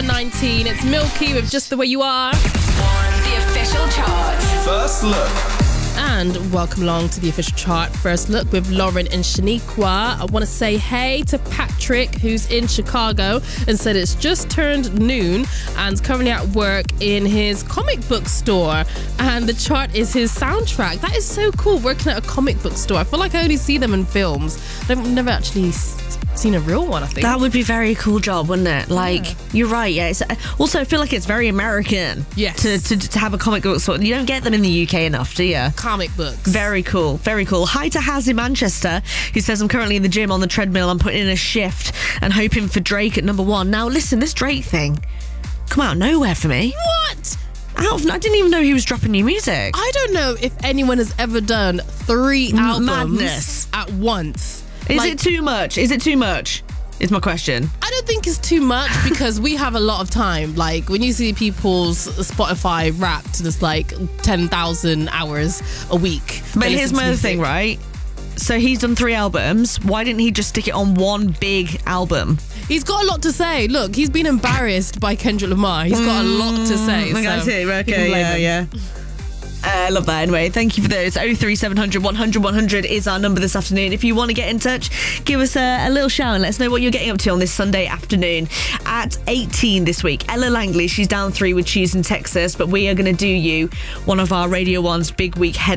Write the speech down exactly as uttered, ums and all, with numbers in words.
number nineteen. It's Milky with Just the Way You Are. The official chart. First look. And welcome along to the official chart. First look with Lauren and Shaniqua. I want to say hey to Patrick, who's in Chicago, and said it's just turned noon and currently at work in his comic book store. And the chart is his soundtrack. That is so cool, working at a comic book store. I feel like I only see them in films. I've never actually s- seen a real one, I think. That would be a very cool job, wouldn't it? Like, yeah. You're right, yeah. It's, also, I feel like it's very American. Yes. To, to, to have a comic book store. You don't get them in the U K enough, do you? Comic books. Very cool, very cool. Hi to Haz in Manchester, who says, I'm currently in the gym on the treadmill. I'm putting in a shift and hoping for Drake at number one. Now, listen, this Drake thing, come out of nowhere for me. What? Out of, I didn't even know he was dropping new music. I don't know if anyone has ever done three albums Madness. at once. Is Like, it too much? Is it too much? Is my question. I don't think it's too much because we have a lot of time. Like when you see people's Spotify Wrapped, there's like ten thousand hours a week. But they here's listen to my other music. thing, right? So he's done three albums. Why didn't he just stick it on one big album? He's got a lot to say. Look, he's been embarrassed by Kendrick Lamar. He's got a lot to say. Mm, I so see. you can Okay, blame yeah, him. yeah. I uh, love that anyway. Thank you for those. oh three seven hundred one hundred one hundred is our number this afternoon. If you want to get in touch, give us a, a little shout and let us know what you're getting up to on this Sunday afternoon. At eighteen this week, Ella Langley, she's down three with Choose in Texas, but we are going to do you one of our Radio one's big week headlines.